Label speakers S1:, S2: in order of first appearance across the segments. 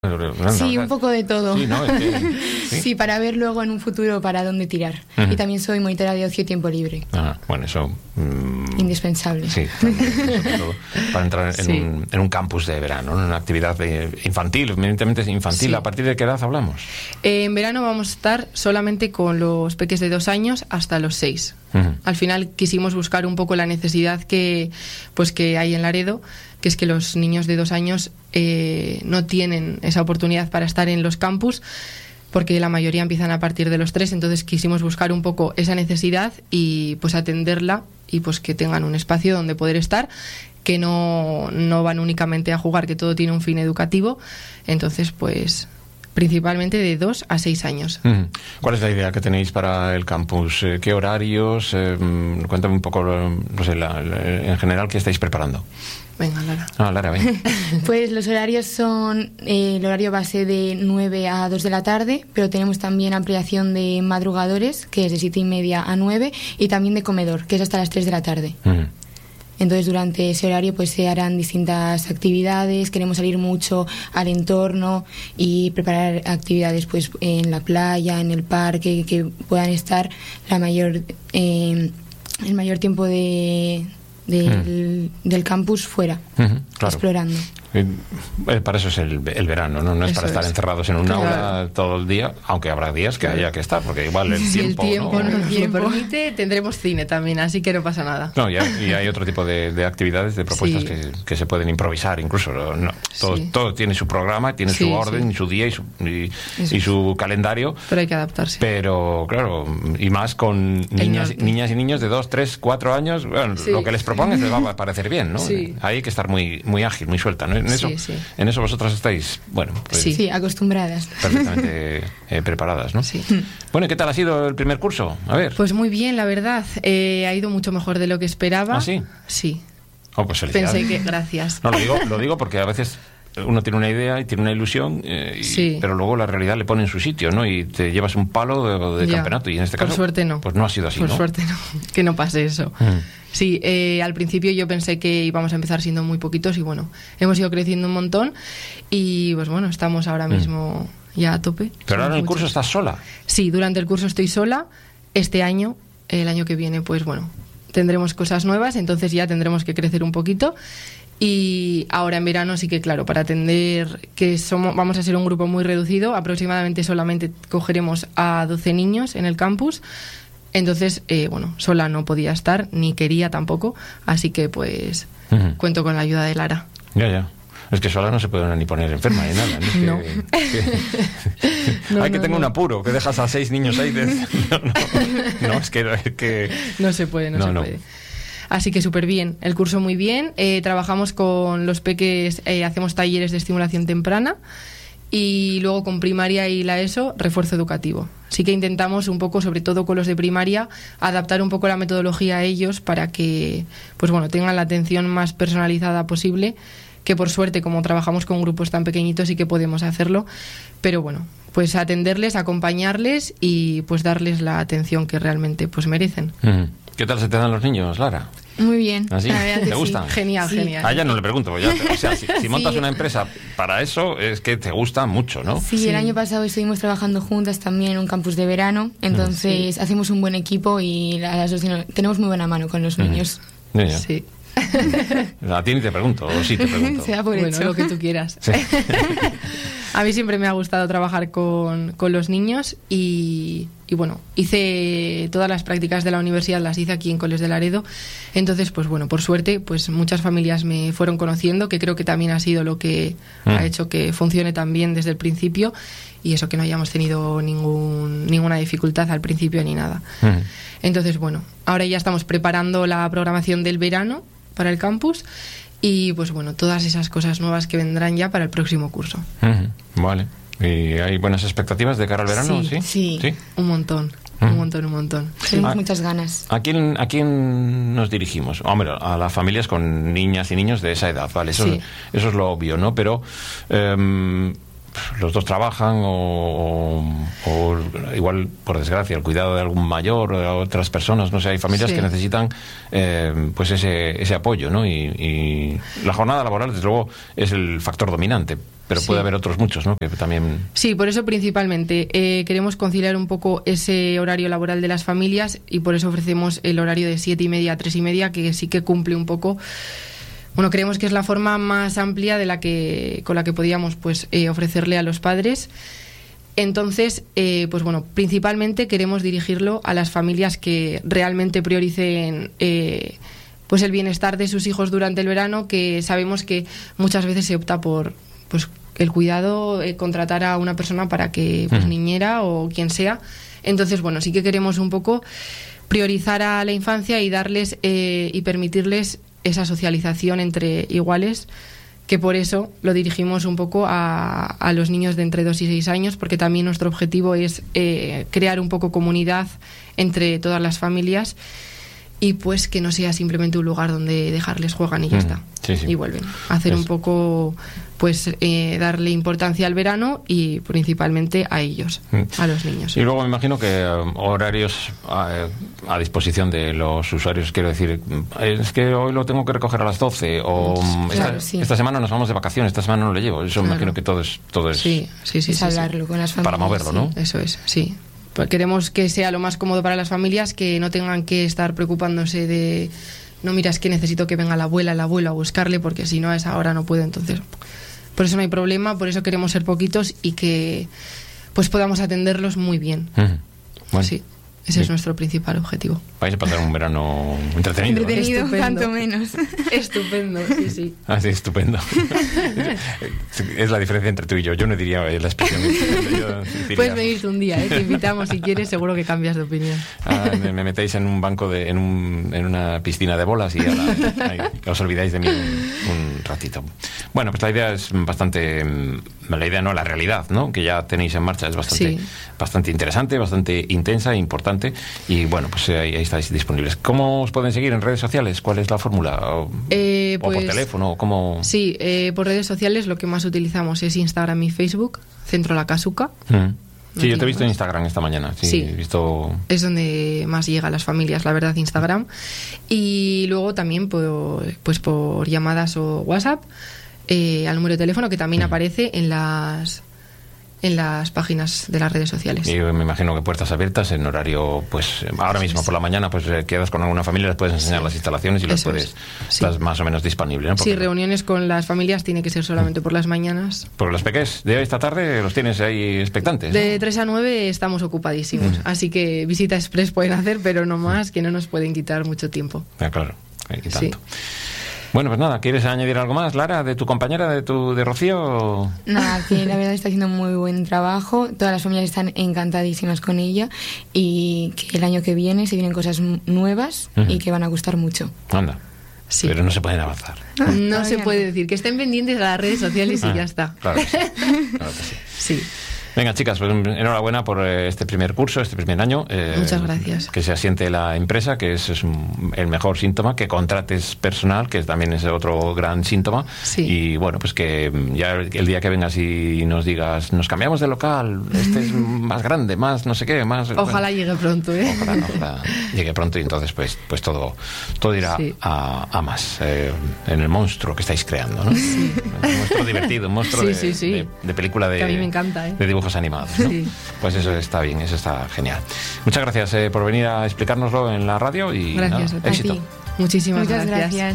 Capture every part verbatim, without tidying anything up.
S1: Sí, un poco de todo.
S2: Sí, ¿no? Es que,
S1: ¿sí? Sí, para ver luego en un futuro para dónde tirar. Uh-huh. Y también soy monitora de ocio y tiempo libre.
S2: Ah, bueno, eso... Mmm,
S1: indispensable.
S2: Sí, también, sobre todo para entrar en, sí. un, en un campus de verano, en una actividad de infantil, evidentemente infantil. Sí. ¿A partir de qué edad hablamos?
S3: Eh, en verano vamos a estar solamente con los peques de dos años hasta los seis. Uh-huh. Al final quisimos buscar un poco la necesidad que, pues, que hay en Laredo, que es que los niños de dos años eh, no tienen esa oportunidad para estar en los campus, porque la mayoría empiezan a partir de los tres. Entonces quisimos buscar un poco esa necesidad y pues atenderla y pues que tengan un espacio donde poder estar, que no, no van únicamente a jugar, que todo tiene un fin educativo. Entonces pues principalmente de dos a seis años.
S2: ¿Cuál es la idea que tenéis para el campus? ¿Qué horarios? Eh, cuéntame un poco, no sé, la, la, en general, ¿qué estáis preparando?
S3: Venga, Lara.
S2: Ah, Lara, ven.
S1: Pues los horarios son eh, el horario base de nueve a dos de la tarde, pero tenemos también ampliación de madrugadores, que es de siete y media a nueve, y también de comedor, que es hasta las tres de la tarde. Uh-huh. Entonces durante ese horario pues se harán distintas actividades, queremos salir mucho al entorno y preparar actividades pues en la playa, en el parque, que puedan estar la mayor eh, el mayor tiempo de, de mm. del, del campus fuera, uh-huh, claro. explorando.
S2: Eh, para eso es el, el verano, ¿no? No es eso para estar es. encerrados en un claro. aula todo el día, aunque habrá días que haya que estar, porque igual el
S3: si
S2: tiempo,
S3: el tiempo
S2: ¿no?
S3: no nos lo permite, tendremos cine también, así que no pasa nada.
S2: No, y hay, y hay otro tipo de, de actividades, de propuestas sí. que, que se pueden improvisar, incluso. No, todo, sí. todo tiene su programa, tiene sí, su orden, sí. su día y su, y, y su calendario.
S3: Pero hay que adaptarse.
S2: Pero, claro, y más con niñas, niñas y niños de dos, tres, cuatro años, bueno, sí. lo que les propongas les va a parecer bien, ¿no?
S3: Sí.
S2: Hay que estar muy, muy ágil, muy suelta, ¿no? En eso,
S3: sí, sí.
S2: En eso vosotras estáis, bueno, pues
S1: sí, sí, acostumbradas.
S2: Perfectamente eh, preparadas, ¿no?
S3: Sí.
S2: Bueno, ¿y qué tal ha sido el primer curso? A ver.
S3: Pues muy bien, la verdad. Eh, ha ido mucho mejor de lo que esperaba.
S2: ¿Ah, sí?
S3: Sí.
S2: Oh, pues felicidades.
S3: Pensé que... Gracias.
S2: No, lo digo, lo digo porque a veces uno tiene una idea y tiene una ilusión, eh, y,
S3: sí.
S2: pero luego la realidad le pone en su sitio, ¿no? Y te llevas un palo de, de campeonato y en este caso...
S3: Por suerte no.
S2: Pues no ha sido así,
S3: Por
S2: ¿no?
S3: suerte no. Que no pase eso. Mm. Sí, eh, al principio yo pensé que íbamos a empezar siendo muy poquitos y bueno, hemos ido creciendo un montón y pues bueno, estamos ahora mismo mm. ya a tope.
S2: Pero ahora en el
S3: muchos.
S2: curso estás sola.
S3: Sí, durante el curso estoy sola. Este año, el año que viene, pues bueno, tendremos cosas nuevas, entonces ya tendremos que crecer un poquito. Y ahora en verano sí que, claro, para atender que somos, vamos a ser un grupo muy reducido, aproximadamente solamente cogeremos a doce niños en el campus. Entonces, eh, bueno, sola no podía estar, ni quería tampoco, así que pues uh-huh. cuento con la ayuda de Lara.
S2: Ya, ya. Es que sola no se puede ni poner enferma ni nada. ¿No?
S3: No.
S2: Que, que...
S3: no,
S2: Hay
S3: no,
S2: que tengo
S3: no.
S2: un apuro, que dejas a seis niños ahí. De... No, no. no, es que... Es que...
S3: No se puede, no, no se no. puede. Así que súper bien, el curso muy bien. Eh, trabajamos con los peques, eh, hacemos talleres de estimulación temprana. Y luego con primaria y la ESO, refuerzo educativo. Sí que intentamos un poco, sobre todo con los de primaria, adaptar un poco la metodología a ellos para que pues bueno, tengan la atención más personalizada posible, que por suerte, como trabajamos con grupos tan pequeñitos, sí que podemos hacerlo. Pero bueno, pues atenderles, acompañarles y pues darles la atención que realmente pues merecen.
S2: ¿Qué tal se te dan los niños, Lara?
S1: Muy bien.
S2: ¿Así? ¿Te gustan?
S3: Sí. Genial,
S1: sí.
S3: genial.
S2: A ella no le pregunto, ya, o sea, si, si montas
S1: sí.
S2: una empresa para eso, es que te gusta mucho, ¿no?
S1: Sí, sí, el año pasado estuvimos trabajando juntas también en un campus de verano, entonces sí. hacemos un buen equipo y a las dos tenemos muy buena mano con los niños.
S2: Mm. Ya, ya.
S3: Sí.
S2: A ti ni te pregunto, o sí te pregunto.
S1: Se da por
S3: bueno,
S1: hecho.
S3: lo que tú quieras.
S2: Sí.
S3: A mí siempre me ha gustado trabajar con, con los niños y, y bueno, hice todas las prácticas de la universidad, las hice aquí en Coles de Laredo. Entonces, pues bueno, por suerte, pues muchas familias me fueron conociendo, que creo que también ha sido lo que mm. ha hecho que funcione tan bien desde el principio y eso, que no hayamos tenido ningún, ninguna dificultad al principio ni nada. Mm. Entonces, bueno, ahora ya estamos preparando la programación del verano para el campus. Y pues bueno, todas esas cosas nuevas que vendrán ya para el próximo curso.
S2: Uh-huh. Vale. ¿Y hay buenas expectativas de cara al verano?
S3: Sí,
S2: sí,
S3: sí.
S2: ¿Sí?
S3: Un montón, uh-huh. un montón, un montón.
S1: Tenemos
S2: a,
S1: muchas ganas.
S2: ¿A quién, ¿A quién nos dirigimos? Hombre, a las familias con niñas y niños de esa edad, ¿vale? Eso,
S3: sí.
S2: eso es lo obvio, ¿no? Pero... Um, los dos trabajan o, o, o igual, por desgracia, el cuidado de algún mayor o de otras personas, no sé, hay familias sí. que necesitan eh, pues ese, ese apoyo, ¿no? Y, y la jornada laboral, desde luego, es el factor dominante. Pero sí. puede haber otros muchos, ¿no? Que también...
S3: Sí, por eso principalmente eh, queremos conciliar un poco ese horario laboral de las familias y por eso ofrecemos el horario de siete y media a tres y media, que sí que cumple un poco... Bueno, creemos que es la forma más amplia de la que con la que podíamos pues eh, ofrecerle a los padres. Entonces, eh, pues bueno, principalmente queremos dirigirlo a las familias que realmente prioricen... Eh, pues el bienestar de sus hijos durante el verano, que sabemos que muchas veces se opta por... pues el cuidado, eh, contratar a una persona para que, pues, niñera o quien sea. Entonces, bueno, sí que queremos un poco priorizar a la infancia y darles eh, y permitirles esa socialización entre iguales, que por eso lo dirigimos un poco a, a los niños de entre dos y seis años, porque también nuestro objetivo es eh, crear un poco comunidad entre todas las familias y pues que no sea simplemente un lugar donde dejarles juegan y ya mm, está, sí, sí. y vuelven. Hacer es. un poco... pues eh, darle importancia al verano y principalmente a ellos, mm. a los niños.
S2: Y luego me imagino que um, horarios a, a disposición de los usuarios, quiero decir, es que hoy lo tengo que recoger a las doce o um,
S1: claro,
S2: esta,
S1: sí.
S2: esta semana nos vamos de vacaciones, esta semana no le llevo. Eso claro. me imagino que todo es... Todo es
S3: sí, sí, sí.
S1: Es
S3: sí,
S1: hablarlo
S3: sí.
S1: con las familias.
S2: Para moverlo,
S1: sí.
S2: ¿no?
S3: Eso es, sí. Pues queremos que sea lo más cómodo para las familias, que no tengan que estar preocupándose de... No, mira, es que necesito que venga la abuela, el abuelo a buscarle, porque si no a esa hora no puedo, entonces... Por eso no hay problema, por eso queremos ser poquitos y que pues podamos atenderlos muy bien. Uh-huh. Bueno, sí, ese sí. es nuestro principal objetivo.
S2: Vais a pasar un verano entretenido.
S1: Entretenido,
S3: ¿no?
S1: cuanto menos.
S3: Estupendo, sí, sí.
S2: Ah, sí, estupendo. Es la diferencia entre tú y yo. Yo no diría la expresión. Yo diría...
S3: Puedes venirte un día, ¿eh? Te invitamos si quieres, seguro que cambias de opinión.
S2: Ah, me, me metéis en un banco, de, en, un, en una piscina de bolas y ahora, ahí, os olvidáis de mí un, un ratito. Bueno, pues la idea es bastante... La idea no, la realidad, ¿no? Que ya tenéis en marcha es bastante, sí. bastante interesante, bastante intensa e importante. Y bueno, pues ahí, ahí estáis disponibles. ¿Cómo os pueden seguir en redes sociales? ¿Cuál es la fórmula? ¿O,
S3: eh,
S2: pues, o por teléfono? ¿Cómo?
S3: Sí, eh, por redes sociales lo que más utilizamos es Instagram y Facebook, Centro La Casuca.
S2: Mm. Sí, no yo te he visto más. En Instagram esta mañana. Sí, sí, he visto...
S3: es donde más llega a las familias, la verdad, Instagram. Y luego también por, pues por llamadas o WhatsApp, eh, al número de teléfono que también mm. aparece en las... en las páginas de las redes sociales.
S2: Y me imagino que puertas abiertas en horario, pues ahora mismo por la mañana, pues eh, quedas con alguna familia, les puedes enseñar sí. las instalaciones y las puedes, es. sí. estás más o menos disponible, ¿no?
S3: Sí, reuniones con las familias tiene que ser solamente por las mañanas.
S2: Por los peques de esta tarde los tienes ahí expectantes, ¿no?
S3: De tres a nueve estamos ocupadísimos, mm. así que visita express pueden hacer, pero no más, que no nos pueden quitar mucho tiempo.
S2: Ah, claro, y tanto. Sí. Bueno, pues nada, ¿quieres añadir algo más, Lara, de tu compañera, de tu de Rocío?
S1: Nada, que la verdad está haciendo muy buen trabajo, todas las familias están encantadísimas con ella y que el año que viene se vienen cosas nuevas uh-huh. y que van a gustar mucho.
S2: Anda, sí. Pero no se pueden avanzar.
S3: No, no se puede decir, que estén pendientes de las redes sociales y ah, ya está.
S2: Claro que sí, claro que sí.
S3: Sí.
S2: Venga, chicas, pues enhorabuena por este primer curso, este primer año.
S3: Eh, Muchas gracias.
S2: Que se asiente la empresa, que es, es un, el mejor síntoma, que contrates personal, que también es otro gran síntoma.
S3: Sí.
S2: Y bueno, pues que ya el día que vengas y nos digas, nos cambiamos de local, este es más grande, más no sé qué, más...
S3: Ojalá bueno, llegue pronto, ¿eh?
S2: Ojalá, ojalá llegue pronto y entonces pues, pues todo, todo irá sí. a, a más eh, en el monstruo que estáis creando, ¿no? Sí. Un monstruo divertido, un monstruo
S3: sí,
S2: de,
S3: sí, sí.
S2: De, de película de...
S3: Que a mí me encanta, ¿eh?
S2: De dibujos animados, ¿no? Sí. Pues eso está bien, eso está genial. Muchas gracias eh, por venir a explicárnoslo en la radio y
S3: gracias,
S2: nada, éxito.
S3: Ti. Muchísimas
S1: Muchas
S3: gracias.
S1: gracias.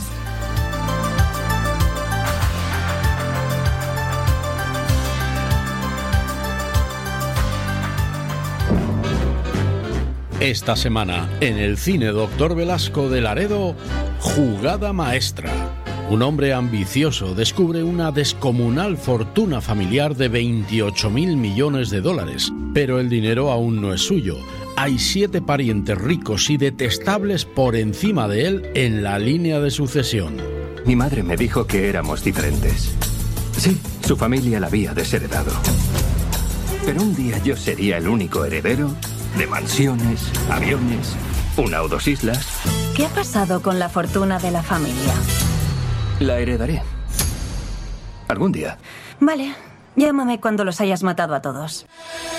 S4: Esta semana en el cine Doctor Velasco de Laredo, Jugada Maestra. Un hombre ambicioso descubre una descomunal fortuna familiar de veintiocho mil millones de dólares, pero el dinero aún no es suyo. Hay siete parientes ricos y detestables por encima de él en la línea de sucesión.
S5: Mi madre me dijo que éramos diferentes. Sí, su familia la había desheredado. Pero un día yo sería el único heredero de mansiones, aviones, una o dos islas.
S6: ¿Qué ha pasado con la fortuna de la familia?
S5: La heredaré. Algún día.
S6: Vale, Llámame cuando los hayas matado a todos.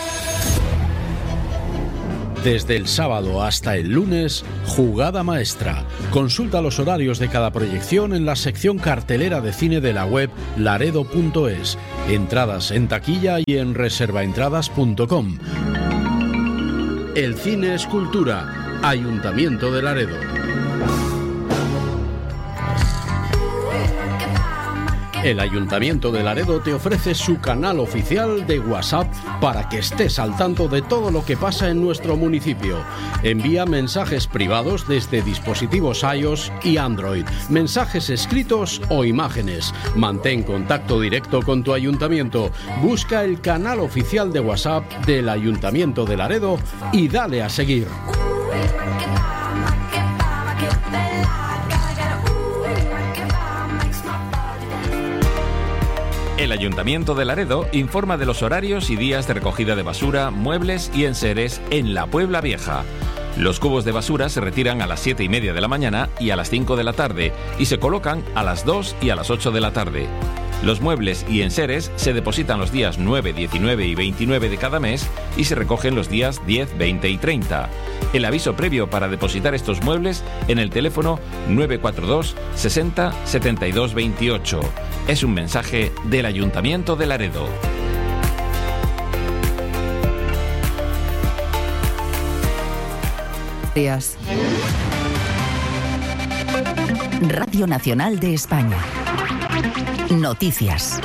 S4: Desde el sábado hasta el lunes, Jugada Maestra. Consulta los horarios de cada proyección en la sección cartelera de cine de la web laredo punto es. Entradas en taquilla y en reservaentradas punto com. El cine es cultura. Ayuntamiento de Laredo. El Ayuntamiento de Laredo te ofrece su canal oficial de WhatsApp para que estés al tanto de todo lo que pasa en nuestro municipio. Envía mensajes privados desde dispositivos iOS y Android, mensajes escritos o imágenes. Mantén contacto directo con tu ayuntamiento. Busca el canal oficial de WhatsApp del Ayuntamiento de Laredo y dale a seguir.
S2: El Ayuntamiento de Laredo informa de los horarios y días de recogida de basura, muebles y enseres en la Puebla Vieja. Los cubos de basura se retiran a las siete y media de la mañana y a las cinco de la tarde y se colocan a las dos y a las ocho de la tarde. Los muebles y enseres se depositan los días nueve, diecinueve y veintinueve de cada mes y se recogen los días diez, veinte y treinta. El aviso previo para depositar estos muebles en el teléfono nueve cuatro dos sesenta setenta y dos veintiocho. Es un mensaje del Ayuntamiento de Laredo.
S7: Radio Nacional de España. Noticias.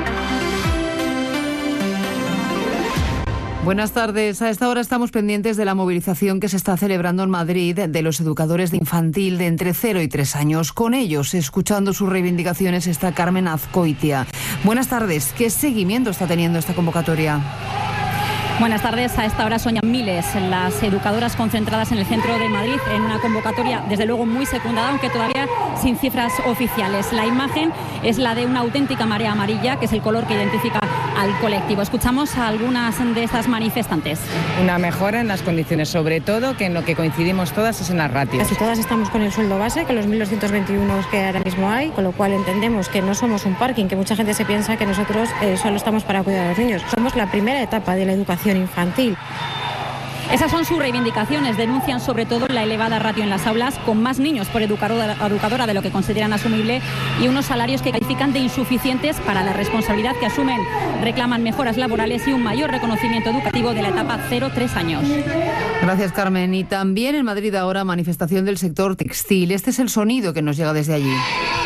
S8: Buenas tardes. A esta hora estamos pendientes de la movilización que se está celebrando en Madrid de los educadores de infantil de entre cero y tres años. Con ellos, escuchando sus reivindicaciones, está Carmen Azcoitia. Buenas tardes. ¿Qué seguimiento está teniendo esta convocatoria?
S9: Buenas tardes. A esta hora son ya miles las educadoras concentradas en el centro de Madrid en una convocatoria, desde luego, muy secundada, aunque todavía sin cifras oficiales. La imagen es la de una auténtica marea amarilla, que es el color que identifica al colectivo. Escuchamos a algunas de estas manifestantes.
S10: Una mejora en las condiciones, sobre todo, que en lo que coincidimos todas es en las ratios.
S11: Casi todas estamos con el sueldo base, con los mil doscientos veintiuno que ahora mismo hay, con lo cual entendemos que no somos un parking, que mucha gente se piensa que nosotros eh, solo estamos para cuidar a los niños. Somos la primera etapa de la educación infantil.
S9: Esas son sus reivindicaciones. Denuncian sobre todo la elevada ratio en las aulas, con más niños por educadora, educadora de lo que consideran asumible, y unos salarios que califican de insuficientes para la responsabilidad que asumen. Reclaman mejoras laborales y un mayor reconocimiento educativo de la etapa cero tres años.
S8: Gracias, Carmen. Y también en Madrid ahora manifestación del sector textil. Este es el sonido que nos llega desde allí.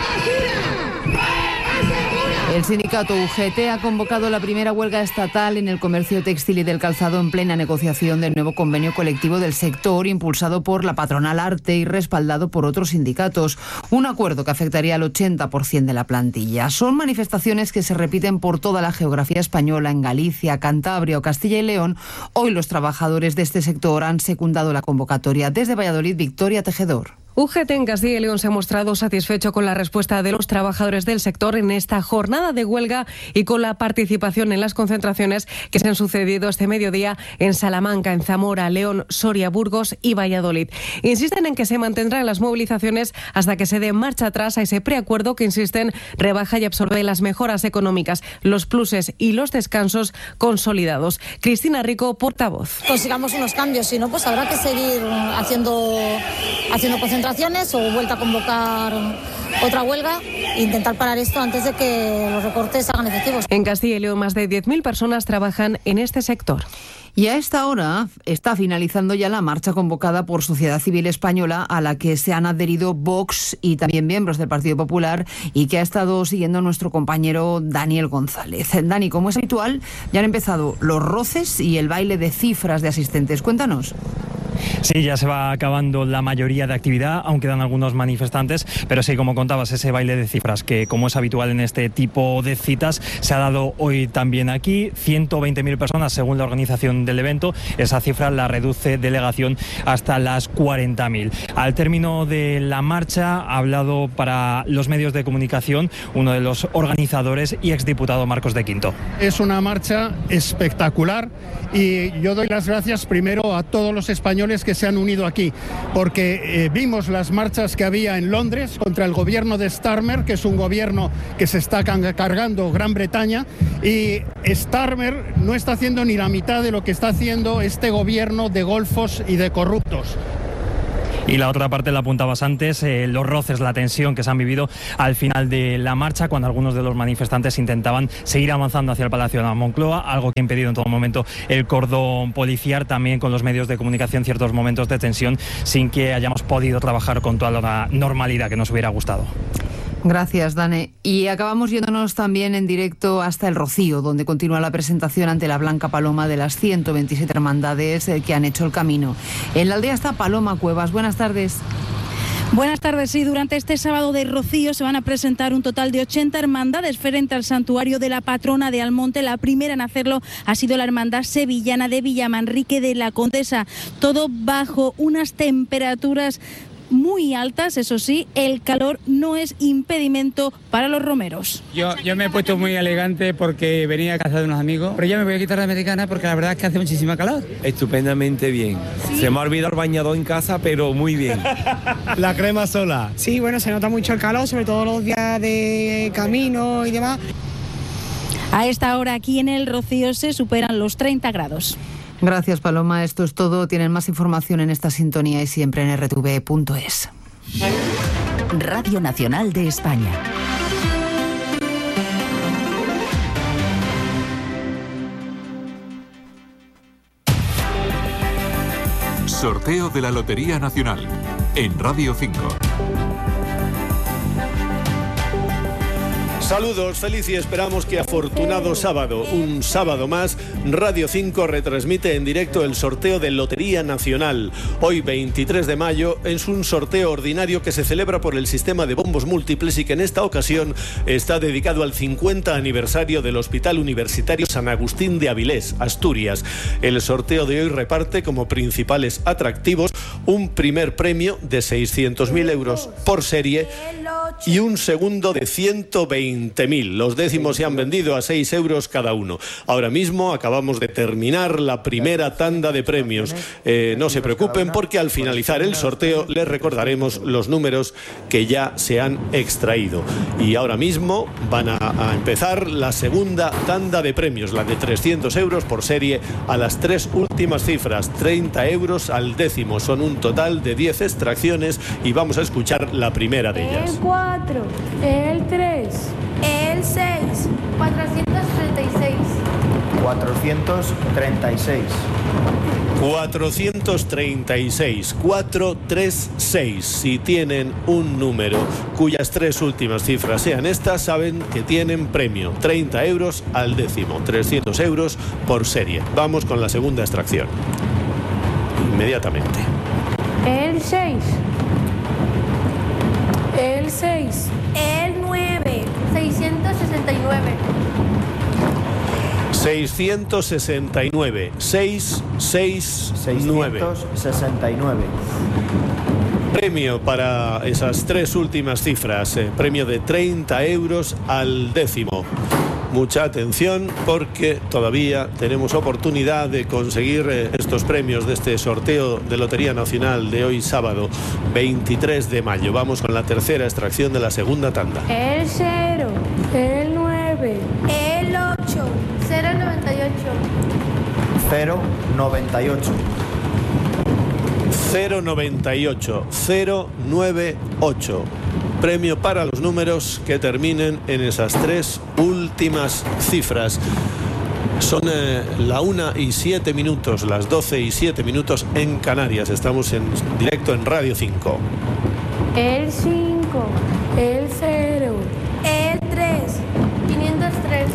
S8: El sindicato U G T ha convocado la primera huelga estatal en el comercio textil y del calzado en plena negociación del nuevo convenio colectivo del sector, impulsado por la patronal Arte y respaldado por otros sindicatos. Un acuerdo que afectaría al ochenta por ciento de la plantilla. Son manifestaciones que se repiten por toda la geografía española, en Galicia, Cantabria o Castilla y León. Hoy los trabajadores de este sector han secundado la convocatoria. Desde Valladolid, Victoria Tejedor.
S12: U G T en Castilla y León se ha mostrado satisfecho con la respuesta de los trabajadores del sector en esta jornada de huelga y con la participación en las concentraciones que se han sucedido este mediodía en Salamanca, en Zamora, León, Soria, Burgos y Valladolid. Insisten en que se mantendrán las movilizaciones hasta que se dé marcha atrás a ese preacuerdo que, insisten, rebaja y absorbe las mejoras económicas, los pluses y los descansos consolidados. Cristina Rico, portavoz.
S13: Consigamos unos cambios, si no, pues habrá que seguir haciendo, haciendo concentraciones o vuelta a convocar otra huelga e intentar parar esto antes de que los recortes se hagan efectivos.
S12: En Castilla y León, más de diez mil personas trabajan en este sector.
S8: Y a esta hora está finalizando ya la marcha convocada por Sociedad Civil Española, a la que se han adherido Vox y también miembros del Partido Popular, y que ha estado siguiendo nuestro compañero Daniel González. Dani, como es habitual, ya han empezado los roces y el baile de cifras de asistentes. Cuéntanos.
S14: Sí, ya se va acabando la mayoría de actividad, aún quedan algunos manifestantes, pero sí, como contabas, ese baile de cifras que, como es habitual en este tipo de citas, se ha dado hoy también aquí. ciento veinte mil personas según la organización del evento. Esa cifra la reduce delegación hasta las cuarenta mil. Al término de la marcha ha hablado para los medios de comunicación uno de los organizadores y exdiputado Marcos de Quinto.
S15: Es una marcha espectacular y yo doy las gracias primero a todos los españoles
S7: españoles que se han unido aquí, porque eh, vimos las marchas que había en Londres contra el gobierno de Starmer, que es un gobierno que se está cargando Gran Bretaña, y Starmer no está haciendo ni la mitad de lo que está haciendo este gobierno de golfos y de corruptos.
S14: Y la otra parte la apuntabas antes, eh, los roces, la tensión que se han vivido al final de la marcha, cuando algunos de los manifestantes intentaban seguir avanzando hacia el Palacio de la Moncloa, algo que ha impedido en todo momento el cordón policial, también con los medios de comunicación ciertos momentos de tensión, sin que hayamos podido trabajar con toda la normalidad que nos hubiera gustado.
S8: Gracias, Dane. Y acabamos yéndonos también en directo hasta El Rocío, donde continúa la presentación ante la Blanca Paloma de las ciento veintisiete hermandades que han hecho el camino. En la aldea está Paloma Cuevas. Buenas tardes.
S15: Buenas tardes. Sí, durante este sábado de Rocío se van a presentar un total de ochenta hermandades frente al santuario de la patrona de Almonte. La primera en hacerlo ha sido la hermandad sevillana de Villamanrique de la Condesa. Todo bajo unas temperaturas muy altas, eso sí, el calor no es impedimento para los romeros.
S16: Yo, yo me he puesto muy elegante porque venía a casa de unos amigos, pero ya me voy a quitar la americana porque la verdad es que hace muchísima calor.
S17: Estupendamente bien. ¿Sí? Se me ha olvidado el bañador en casa, pero muy bien.
S18: La crema sola.
S19: Sí, bueno, se nota mucho el calor, sobre todo los días de camino y demás.
S15: A esta hora aquí en El Rocío se superan los treinta grados.
S8: Gracias, Paloma. Esto es todo. Tienen más información en esta sintonía y siempre en r t v punto es.
S20: Radio Nacional de España.
S21: Sorteo de la Lotería Nacional en Radio cinco.
S22: Saludos, feliz y esperamos que afortunado sábado. Un sábado más, Radio cinco retransmite en directo el sorteo de Lotería Nacional. Hoy, veintitrés de mayo, es un sorteo ordinario que se celebra por el sistema de bombos múltiples y que en esta ocasión está dedicado al cincuenta aniversario del Hospital Universitario San Agustín de Avilés, Asturias. El sorteo de hoy reparte como principales atractivos un primer premio de seiscientos mil euros por serie y un segundo de ciento veinte mil. Los décimos se han vendido a seis euros cada uno. Ahora mismo acabamos de terminar la primera tanda de premios. Eh, no se preocupen porque al finalizar el sorteo les recordaremos los números que ya se han extraído. Y ahora mismo van a, a empezar la segunda tanda de premios, la de trescientos euros por serie a las tres últimas cifras, treinta euros al décimo. Son un total de diez extracciones y vamos a escuchar la primera de ellas.
S23: El cuatro, el tres, el seis, cuatrocientos treinta y seis.
S24: cuatrocientos treinta y seis.
S22: cuatrocientos treinta y seis, cuatrocientos treinta y seis. Si tienen un número cuyas tres últimas cifras sean estas, saben que tienen premio, treinta euros al décimo, trescientos euros por serie. Vamos con la segunda extracción. Inmediatamente.
S23: El seis. El seis. El nueve. seiscientos sesenta y nueve.
S22: seiscientos sesenta y nueve. seis seis nueve.
S24: seiscientos sesenta y nueve.
S22: Premio para esas tres últimas cifras. Eh, premio de treinta euros al décimo. Mucha atención porque todavía tenemos oportunidad de conseguir eh, estos premios de este sorteo de Lotería Nacional de hoy sábado veintitrés de mayo. Vamos con la tercera extracción de la segunda tanda.
S23: El cero, el nueve, el ocho, cero noventa y ocho.
S24: cero noventa y ocho.
S22: cero noventa y ocho. cero noventa y ocho. Premio para los números que terminen en esas tres últimas cifras. Son eh, la una y siete minutos, las doce y siete minutos en Canarias. Estamos en directo en Radio cinco.
S23: El cinco, el cero, el tres, quinientos tres.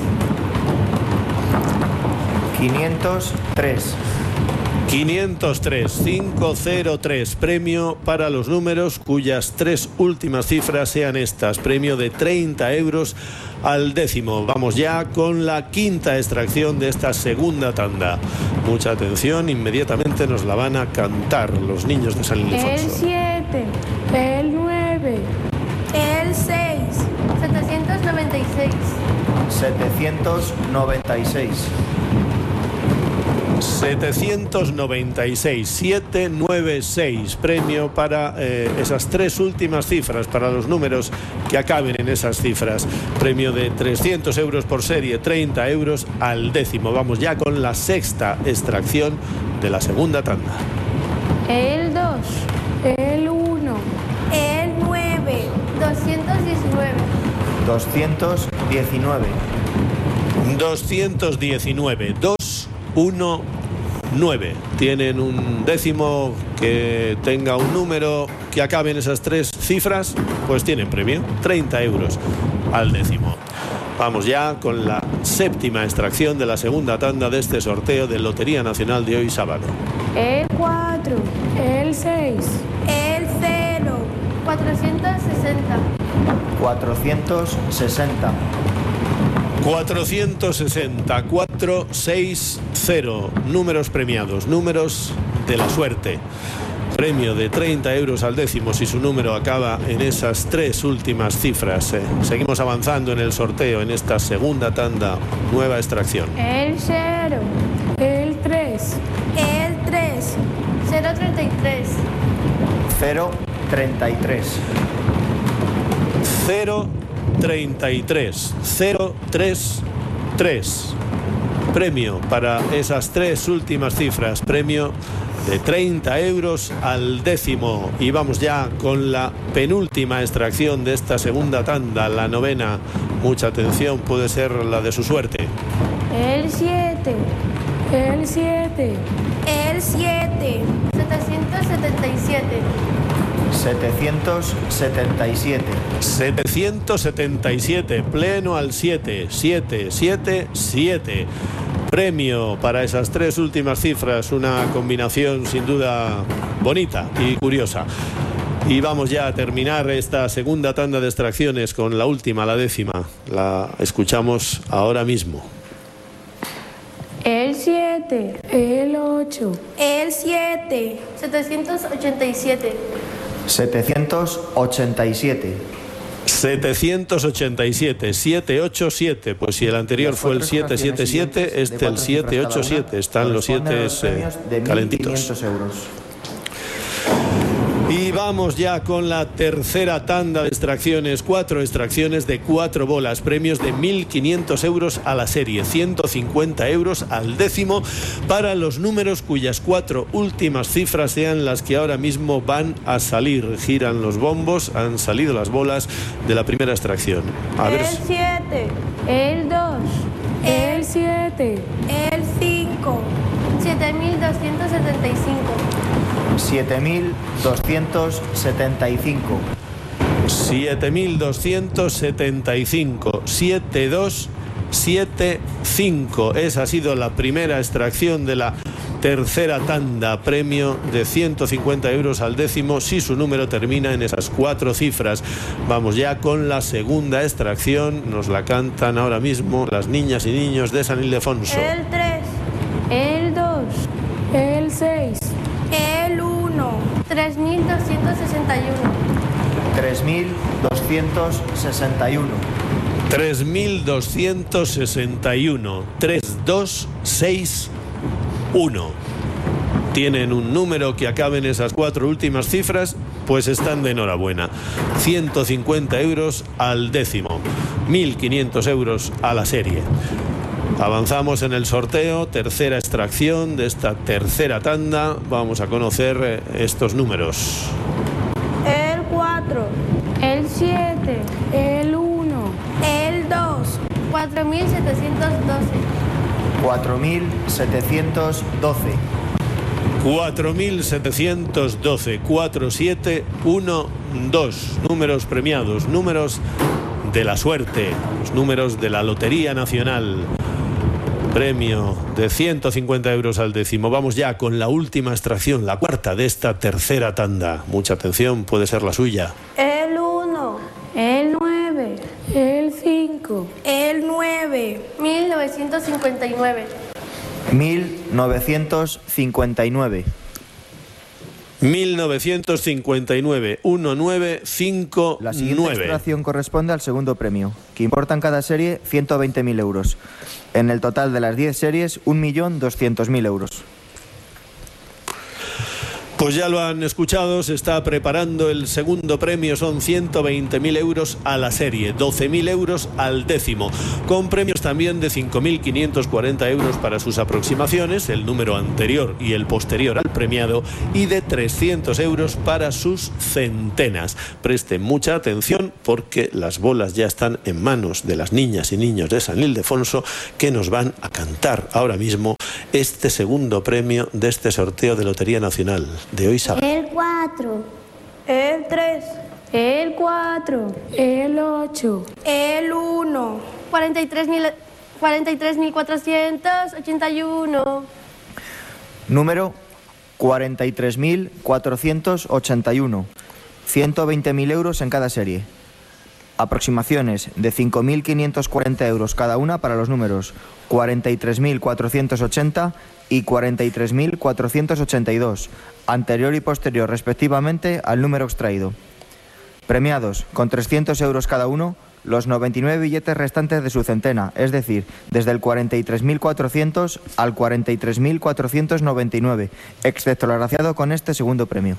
S24: quinientos tres.
S22: quinientos tres, quinientos tres, premio para los números cuyas tres últimas cifras sean estas, premio de treinta euros al décimo. Vamos ya con la quinta extracción de esta segunda tanda. Mucha atención, inmediatamente nos la van a cantar los niños de San Ildefonso.
S23: El siete, el nueve, el seis, setecientos noventa y seis.
S24: setecientos noventa y seis.
S22: setecientos noventa y seis, setecientos noventa y seis, premio para eh, esas tres últimas cifras, para los números que acaben en esas cifras. Premio de trescientos euros por serie, treinta euros al décimo. Vamos ya con la sexta extracción de la segunda tanda.
S23: El dos, el uno, el nueve, doscientos diecinueve.
S24: doscientos diecinueve.
S22: doscientos diecinueve, dos, uno, nueve. Tienen un décimo que tenga un número que acabe en esas tres cifras, pues tienen premio, treinta euros al décimo. Vamos ya con la séptima extracción de la segunda tanda de este sorteo de Lotería Nacional de hoy sábado.
S23: El cuatro, el seis, el cero, cuatrocientos sesenta.
S24: cuatrocientos sesenta.
S22: cuatrocientos sesenta, cuatro seis cero. Números premiados, números de la suerte. Premio de treinta euros al décimo si su número acaba en esas tres últimas cifras. Eh. Seguimos avanzando en el sorteo en esta segunda tanda, nueva extracción.
S23: El cero, el tres, el tres, cero treinta y tres.
S24: cero treinta y tres.
S22: cero treinta y tres, cero treinta y tres. Premio para esas tres últimas cifras, premio de treinta euros al décimo. Y vamos ya con la penúltima extracción de esta segunda tanda, la novena. Mucha atención, puede ser la de su suerte.
S23: El siete, el siete, el siete, setecientos setenta y siete.
S24: setecientos setenta y siete.
S22: setecientos setenta y siete, pleno al siete, siete, siete, siete. Premio para esas tres últimas cifras, una combinación sin duda bonita y curiosa. Y vamos ya a terminar esta segunda tanda de extracciones con la última, la décima. La escuchamos ahora mismo.
S23: El siete, el ocho, el siete, setecientos ochenta y siete.
S24: setecientos ochenta y siete.
S22: setecientos ochenta y siete, setecientos ochenta y siete. Pues si el anterior fue el setecientos setenta y siete, este el setecientos ochenta y siete. Están los siete eh, calentitos. Y vamos ya con la tercera tanda de extracciones, cuatro extracciones de cuatro bolas, premios de mil quinientos euros a la serie, ciento cincuenta euros al décimo para los números cuyas cuatro últimas cifras sean las que ahora mismo van a salir. Giran los bombos, han salido las bolas de la primera extracción. A ver.
S23: El siete, el dos, el siete, el cinco, siete mil doscientos setenta y cinco.
S24: siete mil doscientos setenta y cinco.
S22: siete mil doscientos setenta y cinco. siete dos siete cinco. Esa ha sido la primera extracción de la tercera tanda. Premio de ciento cincuenta euros al décimo si su número termina en esas cuatro cifras. Vamos ya con la segunda extracción. Nos la cantan ahora mismo las niñas y niños de San Ildefonso.
S23: El tres, el dos, el seis, el uno, tres mil doscientos sesenta y uno.
S24: tres mil doscientos sesenta y uno.
S22: tres mil doscientos sesenta y uno. tres dos seis uno. Tienen un número que acabe en esas cuatro últimas cifras, pues están de enhorabuena. ciento cincuenta euros al décimo. mil quinientos euros a la serie. Avanzamos en el sorteo, tercera extracción de esta tercera tanda. Vamos a conocer estos números.
S23: El cuatro, el siete, el uno, el dos, cuatro mil setecientos doce.
S24: cuatro mil setecientos doce.
S22: cuatro mil setecientos doce. cuatro siete uno dos. Números premiados, números de la suerte, los números de la Lotería Nacional. Premio de ciento cincuenta euros al décimo. Vamos ya con la última extracción, la cuarta de esta tercera tanda. Mucha atención, puede ser la suya.
S23: El uno, el nueve, el cinco, el nueve, mil novecientos cincuenta y nueve.
S24: mil novecientos cincuenta y nueve.
S22: mil novecientos cincuenta y nueve, uno nueve cinco nueve.
S24: La siguiente extracción corresponde al segundo premio, que importa en cada serie ciento veinte mil euros. En el total de las diez series, un millón doscientos mil euros.
S22: Pues ya lo han escuchado, se está preparando el segundo premio, son ciento veinte mil euros a la serie, doce mil euros al décimo, con premios también de cinco mil quinientos cuarenta euros para sus aproximaciones, el número anterior y el posterior al premiado, y de trescientos euros para sus centenas. Presten mucha atención porque las bolas ya están en manos de las niñas y niños de San Ildefonso, que nos van a cantar ahora mismo este segundo premio de este sorteo de Lotería Nacional de hoy sábado.
S23: El cuatro, el tres, el cuatro, el ocho, el uno, cuarenta y tres mil cuatrocientos ochenta y uno.
S24: Número cuarenta y tres mil cuatrocientos ochenta y uno. ciento veinte mil euros en cada serie. Aproximaciones de cinco mil quinientos cuarenta euros cada una para los números cuarenta y tres mil cuatrocientos ochenta y cuarenta y tres mil cuatrocientos ochenta y dos, anterior y posterior respectivamente al número extraído. Premiados con trescientos euros cada uno, los noventa y nueve billetes restantes de su centena, es decir, desde el cuarenta y tres mil cuatrocientos al cuarenta y tres mil cuatrocientos noventa y nueve, excepto el agraciado con este segundo premio.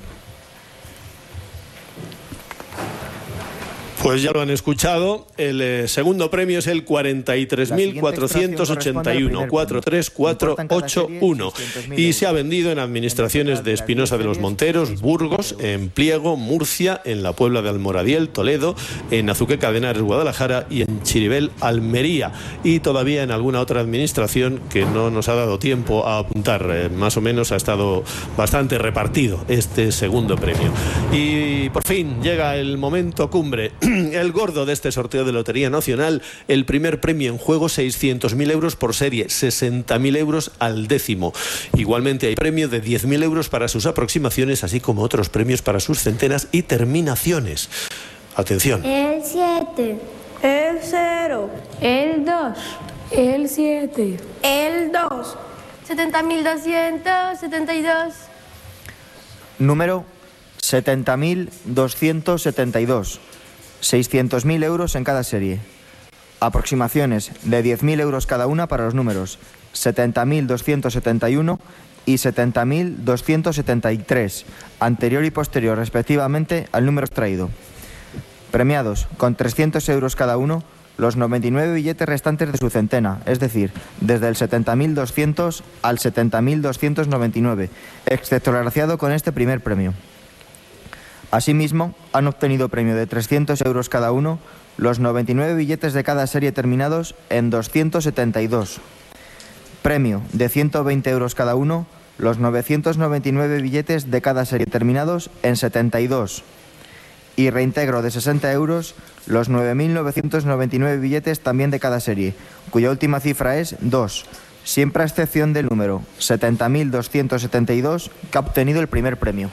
S22: Pues ya lo han escuchado, el eh, segundo premio es el cuarenta y tres mil cuatrocientos ochenta y uno, cuatro tres cuatro ocho uno, y se ha vendido en administraciones de Espinosa de los Monteros, Burgos, en Pliego, Murcia, en la Puebla de Almoradiel, Toledo, en Azuqueca de Henares, Guadalajara, y en Chiribel, Almería, y todavía en alguna otra administración que no nos ha dado tiempo a apuntar. Eh, más o menos ha estado bastante repartido este segundo premio. Y por fin llega el momento cumbre. El gordo de este sorteo de Lotería Nacional, el primer premio en juego, seiscientos mil euros por serie, sesenta mil euros al décimo. Igualmente hay premio de diez mil euros para sus aproximaciones, así como otros premios para sus centenas y terminaciones. Atención.
S23: El siete, el cero, el dos, el siete, el dos, setenta mil doscientos setenta y dos.
S24: Número setenta mil doscientos setenta y dos. seiscientos mil euros en cada serie. Aproximaciones de diez mil euros cada una para los números setenta mil doscientos setenta y uno y setenta mil doscientos setenta y tres, anterior y posterior respectivamente al número extraído. Premiados con trescientos euros cada uno, los noventa y nueve billetes restantes de su centena, es decir, desde el setenta mil doscientos al setenta mil doscientos noventa y nueve, excepto el agraciado con este primer premio. Asimismo, han obtenido premio de trescientos euros cada uno los noventa y nueve billetes de cada serie terminados en doscientos setenta y dos. Premio de ciento veinte euros cada uno los novecientos noventa y nueve billetes de cada serie terminados en setenta y dos. Y reintegro de sesenta euros los nueve mil novecientos noventa y nueve billetes también de cada serie, cuya última cifra es dos, siempre a excepción del número setenta mil doscientos setenta y dos que ha obtenido el primer premio.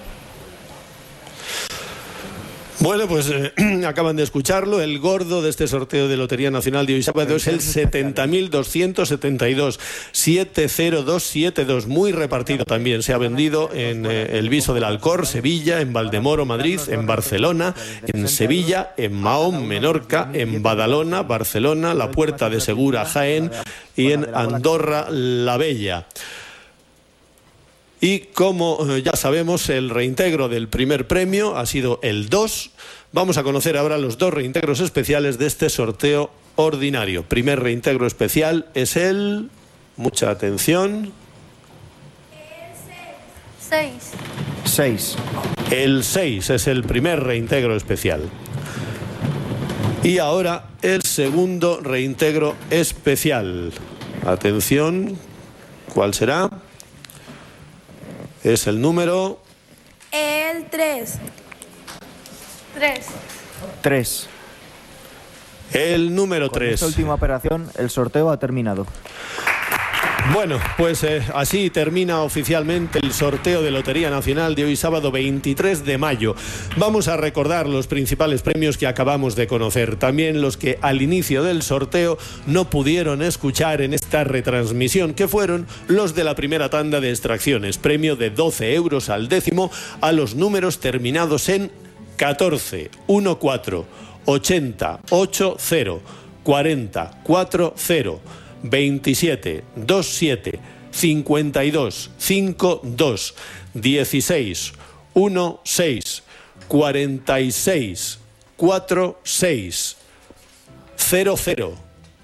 S22: Bueno, pues eh, acaban de escucharlo. El gordo de este sorteo de Lotería Nacional de hoy sábado es el setenta mil doscientos setenta y dos, siete cero dos siete dos, muy repartido también. Se ha vendido en eh, el Viso del Alcor, Sevilla, en Valdemoro, Madrid, en Barcelona, en Sevilla, en Mahón, Menorca, en Badalona, Barcelona, La Puerta de Segura, Jaén, y en Andorra, La Bella. Y como ya sabemos, el reintegro del primer premio ha sido el dos. Vamos a conocer ahora los dos reintegros especiales de este sorteo ordinario. Primer reintegro especial es el... Mucha atención.
S23: seis.
S24: seis.
S22: El seis es el primer reintegro especial. Y ahora el segundo reintegro especial. Atención, ¿cuál será? Es el número...
S23: El tres. tres.
S24: tres.
S22: El número
S24: Con
S22: tres.
S24: esta última operación, el sorteo ha terminado.
S22: Bueno, pues eh, así termina oficialmente el sorteo de Lotería Nacional de hoy sábado veintitrés de mayo. Vamos a recordar los principales premios que acabamos de conocer, también los que al inicio del sorteo no pudieron escuchar en esta retransmisión, que fueron los de la primera tanda de extracciones, premio de doce euros al décimo a los números terminados en catorce, catorce, ochenta, ochenta, cuarenta, cuarenta, veintisiete, veintisiete, cincuenta y dos, cincuenta y dos, dieciséis, dieciséis, cuarenta y seis, cuarenta y seis, cero cero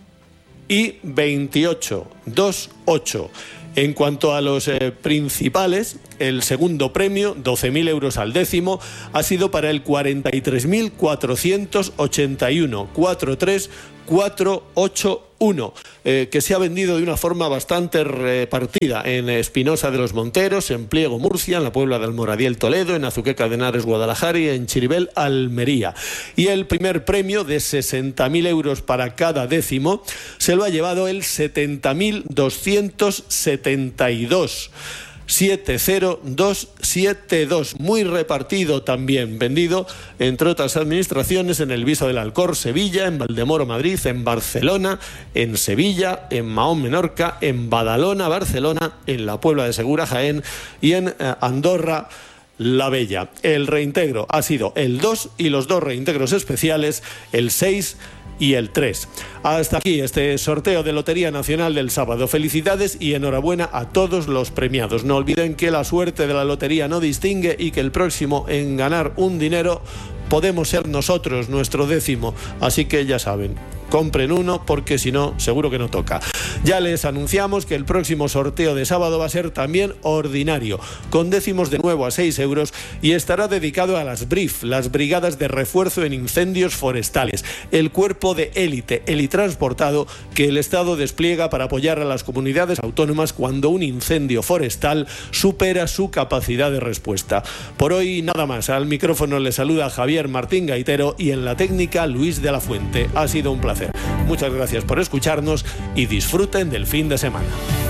S22: y veintiocho, veintiocho. En cuanto a los eh, principales, el segundo premio, doce mil euros al décimo, ha sido para el cuarenta y tres mil cuatrocientos ochenta y uno, cuarenta y tres mil cuatrocientos ochenta y uno, eh, que se ha vendido de una forma bastante repartida en Espinosa de los Monteros, en Pliego, Murcia, en la Puebla de Almoradiel, Toledo, en Azuqueca de Henares, Guadalajara y en Chiribel, Almería. Y el primer premio de sesenta mil euros para cada décimo se lo ha llevado el setenta mil doscientos setenta y dos. siete cero dos siete dos, muy repartido también, vendido entre otras administraciones en el Viso del Alcor, Sevilla, en Valdemoro, Madrid, en Barcelona, en Sevilla, en Mahón, Menorca, en Badalona, Barcelona, en la Puebla de Segura, Jaén y en eh, Andorra, La Bella. El reintegro ha sido el dos y los dos reintegros especiales, el seis y el tres. Hasta aquí este sorteo de Lotería Nacional del sábado. Felicidades y enhorabuena a todos los premiados. No olviden que la suerte de la lotería no distingue y que el próximo en ganar un dinero podemos ser nosotros, nuestro décimo. Así que ya saben, compren uno porque si no, seguro que no toca. Ya les anunciamos que el próximo sorteo de sábado va a ser también ordinario, con décimos de nuevo a seis euros y estará dedicado a las B R I F, las Brigadas de Refuerzo en Incendios Forestales, el cuerpo de élite, helitransportado que el Estado despliega para apoyar a las comunidades autónomas cuando un incendio forestal supera su capacidad de respuesta. Por hoy nada más. Al micrófono le saluda Javier Martín Gaitero y en la técnica Luis de la Fuente. Ha sido un placer. Muchas gracias por escucharnos y disfruten del fin de semana.